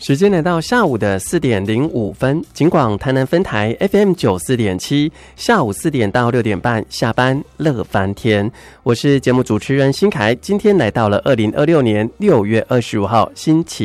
时间来到下午的4点05分，警广台南分台 FM94.7，下午4点到6点半下班乐翻天，我是节目主持人新凯，今天来到了2026年6月25号星期